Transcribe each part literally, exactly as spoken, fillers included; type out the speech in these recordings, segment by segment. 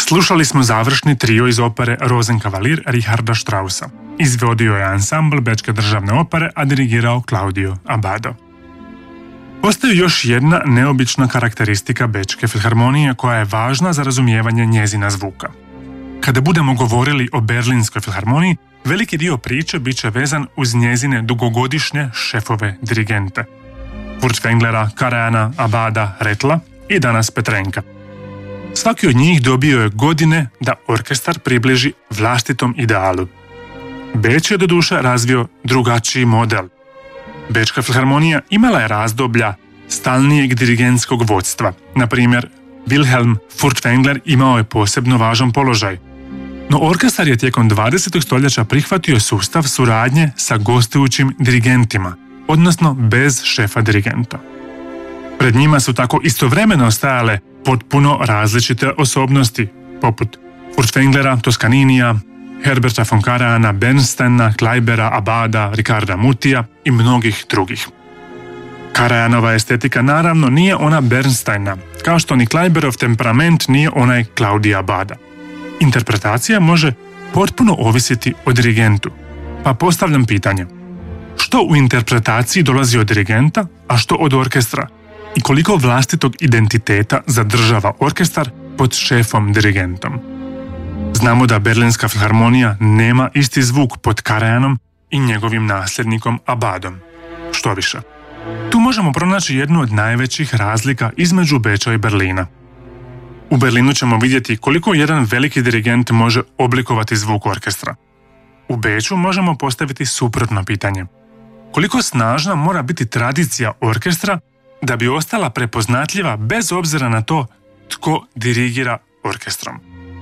Slušali smo završni trio iz opere Rosenkavalier Richarda Straussa. Izvodio je ansambl Bečke državne opere, a dirigirao Claudio Abbado. Postoji još jedna neobična karakteristika Bečke filharmonije koja je važna za razumijevanje njezina zvuka. Kada budemo govorili o Berlinskoj filharmoniji, veliki dio priče bit će vezan uz njezine dugogodišnje šefove dirigente. Furtwänglera, Karajana, Abbada, Rettla i danas Petrenka. Svaki od njih dobio je godine da orkestar približi vlastitom idealu. Beč je doduše razvio drugačiji model. Bečka filharmonija imala je razdoblja stalnijeg dirigentskog vodstva. Na primjer, Wilhelm Furtwängler imao je posebno važan položaj. No orkestar je tijekom dvadesetog stoljeća prihvatio sustav suradnje sa gostujućim dirigentima, odnosno bez šefa dirigenta. Pred njima su tako istovremeno stajale potpuno različite osobnosti, poput Furtwänglera, Toskaninija, Herberta von Karajana, Bernsteina, Kleibera, Abbada, Ricarda Mutija i mnogih drugih. Karajanova estetika naravno nije ona Bernsteina, kao što ni Kleiberov temperament nije onaj Claudia Abbada. Interpretacija može potpuno ovisiti o dirigentu, pa postavljam pitanje: što u interpretaciji dolazi od dirigenta, a što od orkestra? I koliko vlastitog identiteta zadržava orkestar pod šefom dirigentom? Znamo da Berlinska filharmonija nema isti zvuk pod Karajanom i njegovim nasljednikom Abbadom. Što više, tu možemo pronaći jednu od najvećih razlika između Beča i Berlina. U Berlinu ćemo vidjeti koliko jedan veliki dirigent može oblikovati zvuk orkestra. U Beču možemo postaviti suprotno pitanje: koliko snažna mora biti tradicija orkestra da bi ostala prepoznatljiva bez obzira na to tko dirigira orkestrom?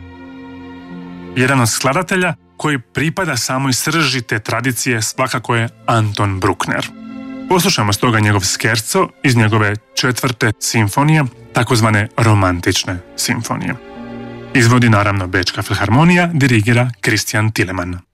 Jedan od skladatelja koji pripada samoj srži te tradicije svakako je Anton Bruckner. Poslušamo stoga njegov scherzo iz njegove četvrte simfonije, takozvane romantične simfonije. Izvodi naravno Bečka filharmonija, dirigira Christian Thielemann.